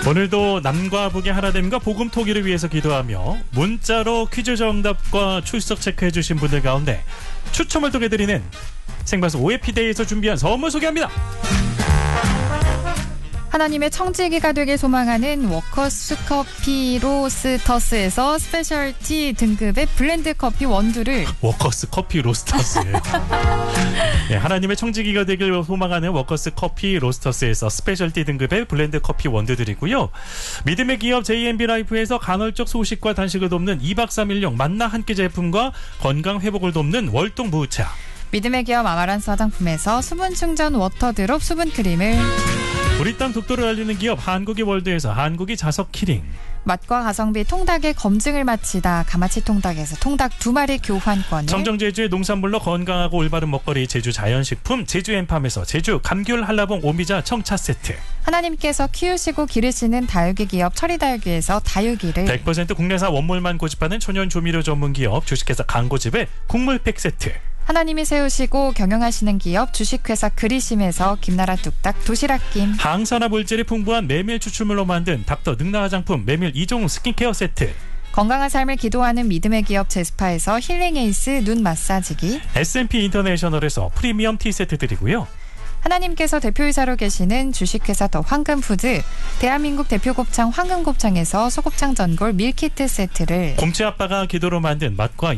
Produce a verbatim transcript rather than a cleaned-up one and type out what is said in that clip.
오늘도 남과 북의 하나됨과 복음 토기를 위해서 기도하며 문자로 퀴즈 정답과 출석 체크해 주신 분들 가운데 추첨을 통해 드리는 생방송 오해피데이에서 준비한 선물 소개합니다. 하나님의 청지기가 되길 소망하는 워커스 커피 로스터스에서 스페셜티 등급의 블렌드 커피 원두를 워커스 커피 로스터스 네, 하나님의 청지기가 되길 소망하는 워커스 커피 로스터스에서 스페셜티 등급의 블렌드 커피 원두 드리고요. 믿음의 기업 제이엠비 라이프에서 간헐적 소식과 단식을 돕는 이 박 삼 일용 만나 한 끼 제품과 건강 회복을 돕는 월동 무차, 믿음의 기업 아마란스 화장품에서 수분 충전 워터 드롭 수분 크림을, 우리 땅 독도를 알리는 기업 한국이 월드에서 한국이 자석 키링, 맛과 가성비 통닭의 검증을 마치다 가마치 통닭에서 통닭 두 마리 교환권을, 청정 제주의 농산물로 건강하고 올바른 먹거리 제주 자연식품 제주 엠팜에서 제주 감귤 한라봉 오미자 청차 세트, 하나님께서 키우시고 기르시는 다육이 기업 철이다육이에서 다육이를, 백 퍼센트 국내산 원물만 고집하는 천연 조미료 전문 기업 주식회사 강고집의 국물팩 세트, 하나님이 세우시고 경영하시는 기업 주식회사 그리심에서 김나라 뚝딱 도시락김, 항산화 물질이 풍부한 메밀 추출물로 만든 닥터 능나 화장품 메밀 이 종 스킨케어 세트, 건강한 삶을 기도하는 믿음의 기업 제스파에서 힐링 에이스 눈 마사지기, 에스앤피 인터내셔널에서 프리미엄 티 세트 드리고요. 하나님께서 대표이사로 계시는 주식회사 더 황금푸드, 대한민국 대표 곱창 황금곱창에서 소곱창 전골 밀키트 세트를, 곰치 아빠가 기도로 만든 맛과